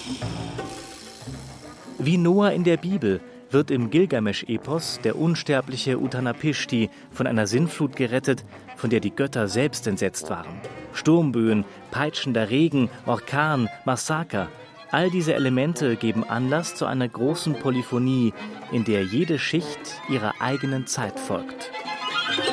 Wie Noah in der Bibel wird im Gilgamesch-Epos der unsterbliche Utanapishti von einer Sintflut gerettet, von der die Götter selbst entsetzt waren. Sturmböen, peitschender Regen, Orkan, Massaker – all diese Elemente geben Anlass zu einer großen Polyphonie, in der jede Schicht ihrer eigenen Zeit folgt.